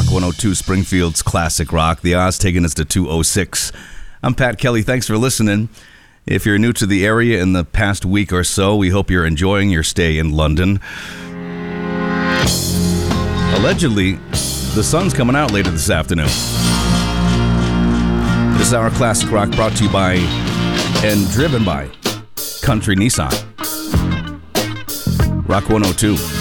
102 Springfield's Classic Rock. The Oz taking us to 206. I'm Pat Kelly. Thanks for listening. If you're new to the area in the past week or so, we hope you're enjoying your stay in London. Allegedly, the sun's coming out later this afternoon. This is our Classic Rock brought to you by and driven by Country Nissan. Rock 102.